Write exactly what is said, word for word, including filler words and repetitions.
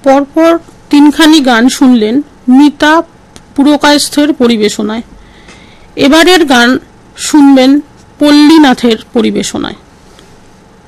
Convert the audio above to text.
পরপর তিনখানি গান শুনলেন মিতা পুরকায়স্থের পরিবেশনায়। এবারের গান শুনবেন পল্লীনাথের পরিবেশনায়।